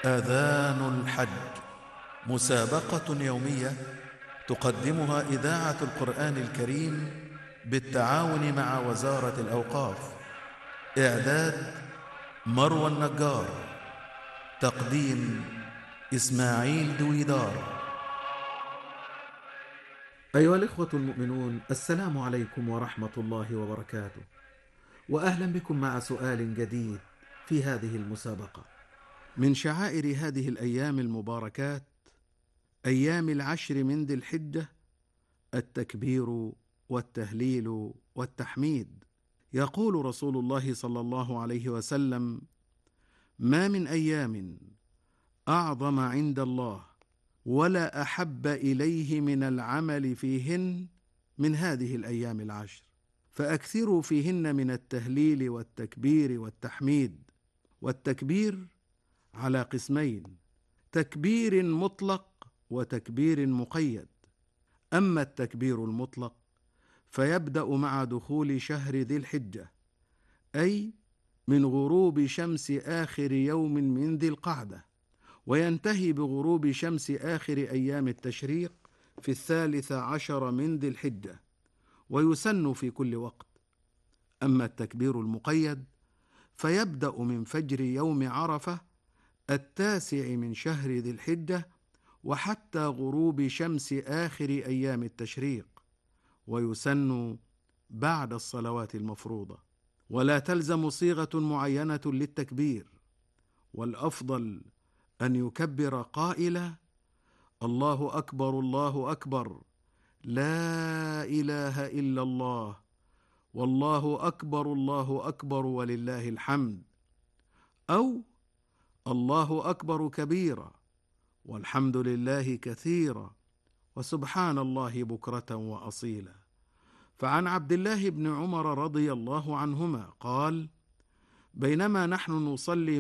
آذان الحج، مسابقة يومية تقدمها إذاعة القرآن الكريم بالتعاون مع وزارة الأوقاف. إعداد مروى النجار، تقديم إسماعيل دويدار. أيها الإخوة المؤمنون، السلام عليكم ورحمة الله وبركاته، وأهلا بكم مع سؤال جديد في هذه المسابقة. من شعائر هذه الأيام المباركات، أيام العشر من ذي الحجة، التكبير والتهليل والتحميد. يقول رسول الله صلى الله عليه وسلم: ما من أيام أعظم عند الله ولا أحب إليه من العمل فيهن من هذه الأيام العشر، فأكثروا فيهن من التهليل والتكبير والتحميد. والتكبير على قسمين: تكبير مطلق وتكبير مقيد. أما التكبير المطلق فيبدأ مع دخول شهر ذي الحجة، أي من غروب شمس آخر يوم من ذي القعدة، وينتهي بغروب شمس آخر أيام التشريق في 13 من ذي الحجة، ويسن في كل وقت. أما التكبير المقيد فيبدأ من فجر يوم عرفة 9 من شهر ذي الحجة وحتى غروب شمس آخر أيام التشريق، ويسن بعد الصلوات المفروضة، ولا تلزم صيغة معينة للتكبير، والأفضل أن يكبر قائلا: الله أكبر الله أكبر، لا إله إلا الله، والله أكبر الله أكبر ولله الحمد، أو الله أكبر كبيرا، والحمد لله كثيرا، وسبحان الله بكرة وأصيلا. فعن عبد الله بن عمر رضي الله عنهما قال: بينما نحن نصلي